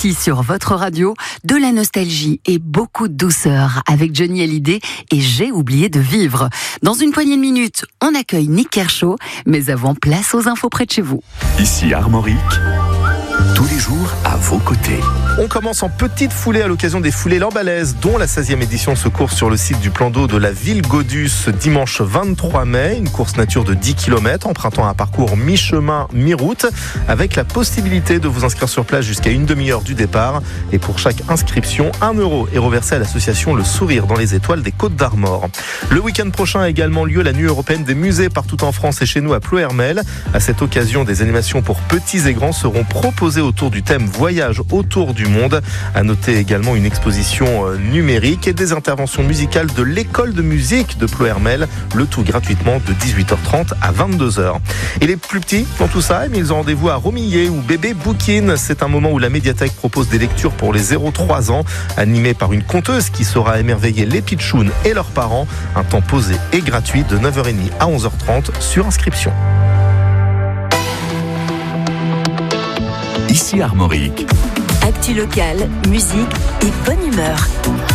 ici sur votre radio, de la nostalgie et beaucoup de douceur avec Johnny Hallyday et J'ai oublié de vivre. Dans une poignée de minutes, on accueille Nick Kershaw, mais avant, place aux infos près de chez vous. Ici Armorique, tous les jours à vos côtés. On commence en petite foulée à l'occasion des foulées Lambalaises, dont la 16e édition se course sur le site du plan d'eau de la ville Godus dimanche 23 mai. Une course nature de 10 km empruntant un parcours mi-chemin, mi-route, avec la possibilité de vous inscrire sur place jusqu'à une demi-heure du départ. Et pour chaque inscription, 1 € est reversé à l'association Le Sourire dans les Étoiles des Côtes d'Armor. Le week-end prochain a également lieu la Nuit européenne des musées partout en France et chez nous à Ploërmel. À cette occasion, des animations pour petits et grands seront proposées autour du thème Voyage autour du monde. À noter également une exposition numérique et des interventions musicales de l'école de musique de Ploërmel, le tout gratuitement de 18h30 à 22h. Et les plus petits dans tout ça, ils ont rendez-vous à Romillet ou Bébé Bouquine. C'est un moment où la médiathèque propose des lectures pour les 0-3 ans, animées par une conteuse qui saura émerveiller les pitchouns et leurs parents. Un temps posé et gratuit de 9h30 à 11h30 sur inscription. Ici Armorique. Actu locale, musique et bonne humeur.